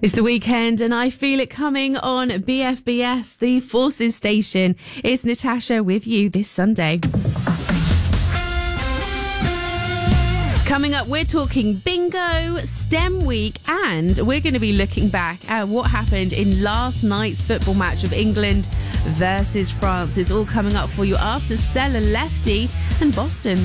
It's the weekend and I feel it coming on BFBS, the Forces station. It's Natasha with you this Sunday. Coming up, we're talking bingo, STEM week, and we're going to be looking back at what happened in last night's football match of England versus France. It's all coming up for you after Stella Lefty and Boston.